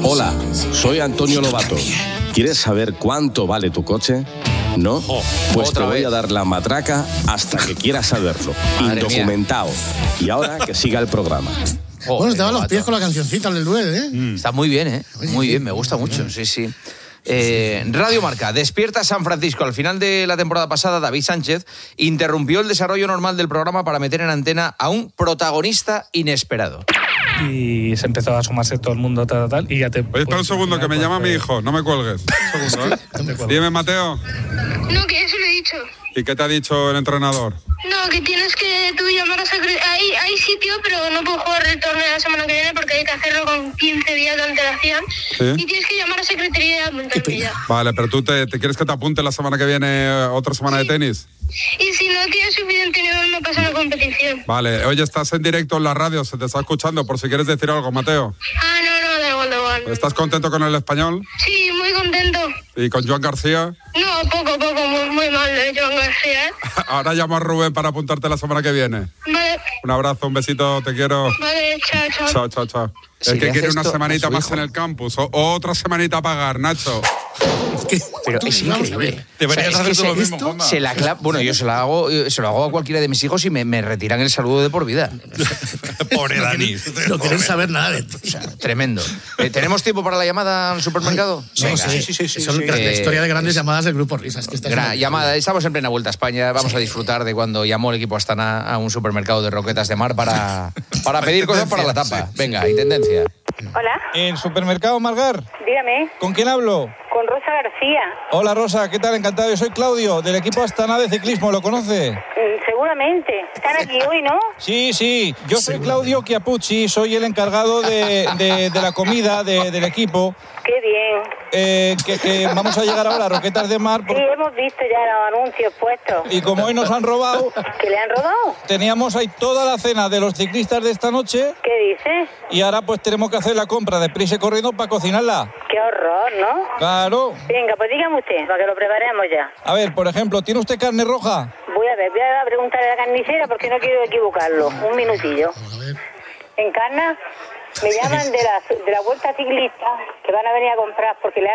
Hola, soy Antonio Lobato. ¿Quieres saber cuánto vale tu coche? ¿No? Pues te voy a dar la matraca hasta que quieras saberlo. Indocumentado. Y ahora que siga el programa. Bueno, te van los pies con la cancioncita del duende, ¿eh? Está muy bien, ¿eh? Muy bien, me gusta mucho, sí. Radio Marca, despierta San Francisco. Al final de la temporada pasada, David Sánchez interrumpió el desarrollo normal del programa para meter en antena a un protagonista inesperado. Y se empezó a sumarse todo el mundo, tal, y ya te... Oye, espera un segundo, que me llama mi hijo, no me cuelgues. Un segundo, ¿eh? Dime, Mateo. No, que eso lo he dicho. ¿Y qué te ha dicho el entrenador? No, que tienes que tú llamar a secretaría. Hay sitio, pero no puedo jugar el torneo la semana que viene porque hay que hacerlo con 15 días de antelación. ¿Sí? Y tienes que llamar a secretaría y apuntarte ya. Vale, pero tú te quieres que te apunte la semana que viene otra semana de tenis. Y si no tienes suficiente nivel, no pasa la competición. Vale, oye, estás en directo en la radio, se te está escuchando, por si quieres decir algo, Mateo. No, da igual. ¿Estás contento con el Español? Sí, muy contento. ¿Y con Joan García? No, poco, muy mal de Joan García, ¿eh? Ahora llamo a Rubén para apuntarte la semana que viene. Vale. Un abrazo, un besito, te quiero. Vale, chao. Chao. Si es que quiere una esto semanita más en el campus, o otra semanita a pagar, Nacho. Pero es increíble. Deberías hacer tú lo mismo, Juanma. Bueno, yo se lo hago a cualquiera de mis hijos y me retiran el saludo de por vida. Pobre Dani. No quieren saber nada de esto. O sea, tremendo. ¿Tenemos tiempo para la llamada al supermercado? Sí. Son la historia de grandes llamadas del Grupo Risas. Llamada, estamos en plena Vuelta a España. Vamos a disfrutar de cuando llamó el equipo Astana a un supermercado de Roquetas de Mar para pedir cosas para la tapa. Venga, intendencia. Hola. ¿El supermercado Margar? Dígame. ¿Con quién hablo? Con Rosa García. Hola Rosa, ¿qué tal? Encantado. Yo soy Claudio, del equipo Astana de ciclismo, ¿lo conoce? Seguramente. Están aquí hoy, ¿no? Sí. Yo soy Claudio Chiapucci, soy el encargado de la comida del equipo. Qué bien. Que vamos a llegar ahora a Roquetas de Mar. Sí, hemos visto ya los anuncios puestos. Y como hoy nos han robado... ¿Que le han robado? Teníamos ahí toda la cena de los ciclistas de esta noche. ¿Qué dices? Y ahora pues tenemos que hacer la compra de prisa y corriendo para cocinarla. Qué horror, ¿no? Claro. Venga, pues dígame usted, para que lo preparemos ya. A ver, por ejemplo, ¿tiene usted carne roja? Voy a preguntarle a la carnicera porque no quiero equivocarlo. Un minutillo. Encarna, me llaman de la Vuelta Ciclista, que van a venir a comprar porque le